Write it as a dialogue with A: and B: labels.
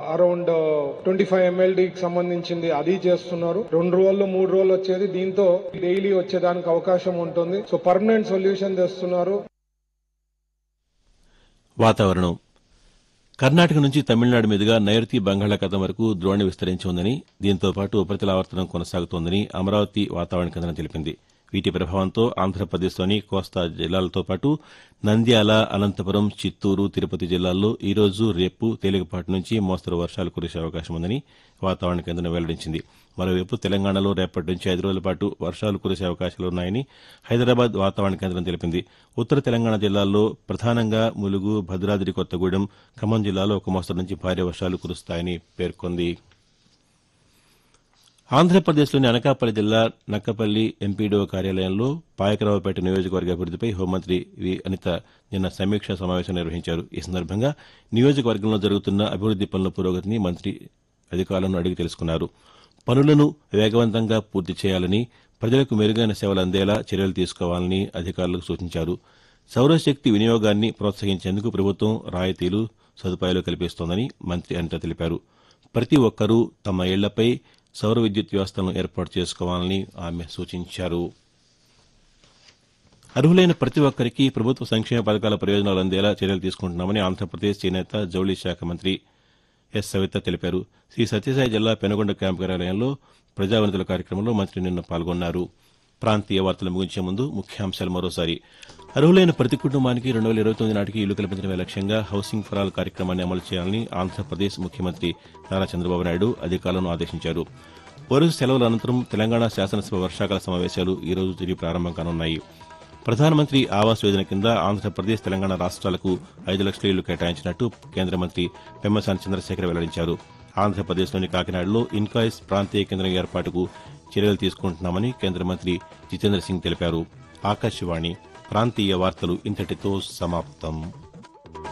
A: Around 25 MLDకి సంబంధించింది అది చేస్తున్నారు. 2 రోజులు 3 రోజులు వచ్చేది, దీంతో డైలీ వచ్చేదానికి అవకాశం ఉంటుంది. సో పర్మనెంట్ సొల్యూషన్ తెస్తున్నారు.
B: వాతావరణం కర్ణాటక నుంచి తమిళనాడు మీదుగా నైరుతి బంగాళాఖాతం వరకు ద్రోణి విస్తరించి ఉందని, దీంతో పాటు ఉపరితల ఆవర్తనం కొనసాగుతోందని అమరావతి వాతావరణ కేంద్రం తెలిపింది. వీటి ప్రభావంతో ఆంధ్రప్రదేశ్లోని కోస్తా జిల్లాలతో పాటు నంద్యాల, అనంతపురం, చిత్తూరు, తిరుపతి జిల్లాల్లో ఈ రోజు, రేపు తేలికపాటి నుంచి మోస్తరు వర్షాలు కురిసే అవకాశం ఉందని వాతావరణ కేంద్రం వెల్లడించింది. మరోవైపు తెలంగాణలో రేపటి నుంచి 5 రోజుల పాటు వర్షాలు కురిసే అవకాశాలున్నాయని హైదరాబాద్ వాతావరణ కేంద్రం తెలిపింది. ఉత్తర తెలంగాణ జిల్లాల్లో ప్రధానంగా ములుగు, భద్రాద్రి కొత్తగూడెం, ఖమ్మం జిల్లాలో ఒక మోస్తరు నుంచి భారీ వర్షాలు కురుస్తాయని పేర్కొంది. ఆంధ్రప్రదేశ్లోని అనకాపల్లి జిల్లా నక్కపల్లి ఎంపీడీఓ కార్యాలయంలో పాయకరావుపేట నియోజకవర్గ అభివృద్దిపై హోంమంత్రి వి అనిత నిన్న సమీక్షా సమావేశం నిర్వహించారు. ఈ సందర్భంగా నియోజకవర్గంలో జరుగుతున్న అభివృద్ది పనుల పురోగతిని మంత్రి అధికారులను అడిగి తెలుసుకున్నారు. పనులను వేగవంతంగా పూర్తి చేయాలని, ప్రజలకు మెరుగైన సేవలు అందేలా చర్యలు తీసుకోవాలని అధికారులకు సూచించారు. సౌరశక్తి వినియోగాన్ని ప్రోత్సహించేందుకు ప్రభుత్వం రాయితీలు, సదుపాయాలు కల్పిస్తోందని మంత్రి అనిత తెలిపారు. ప్రతి ఒక్కరూ తమ ఇళ్లపై సౌర విద్యుత్ వ్యవస్థలను ఏర్పాటు చేసుకోవాలని ఆమె సూచించారు. అర్హులైన ప్రతి ఒక్కరికి ప్రభుత్వ సంక్షేమ పథకాల ప్రయోజనాలు అందేలా చర్యలు తీసుకుంటున్నామని ఆంధ్రప్రదేశ్ చేనేత, జౌళి శాఖ మంత్రి ఎస్ సవిత తెలిపారు. శ్రీ సత్యసాయి జిల్లా పెనుగొండ క్యాంపు కార్యాలయంలో ప్రజావనితుల కార్యక్రమంలో మంత్రి నిన్న పాల్గొన్నారు. ప్రాంతీయ వార్తలు ముగించే ముందు ముఖ్యాంశాలు మరోసారి. అర్హులైన ప్రతి కుటుంబానికి 2029 నాటికి ఇల్లు కల్పించడమే లక్ష్యంగా హౌసింగ్ ఫర్ ఆల్ కార్యక్రమాన్ని అమలు చేయాలని ఆంధ్రప్రదేశ్ ముఖ్యమంత్రి నారా చంద్రబాబు నాయుడు అధికారులను ఆదేశించారు. వరుస సెలవుల అనంతరం తెలంగాణ శాసనసభ వర్షాకాల సమావేశాలు ఈ రోజు తిరిగి ప్రారంభం కానున్నాయి. ప్రధానమంత్రి ఆవాస్ యోజన కింద ఆంధ్రప్రదేశ్, తెలంగాణ రాష్ట్రాలకు 5 లక్షల ఇళ్లు కేటాయించినట్టు కేంద్ర మంత్రి పెమ్మసాని చంద్రశేఖర్ వెల్లడించారు. ఆంధ్రప్రదేశ్లోని కాకినాడలో ఇన్కాయిస్ ప్రాంతీయ కేంద్రం ఏర్పాటుకు చర్యలు తీసుకుంటున్నామని కేంద్ర మంత్రి జితేంద్ర సింగ్ తెలిపారు. ఆకాశవాణి ప్రాంతీయ వార్తలు ఇంతటితో సమాప్తం.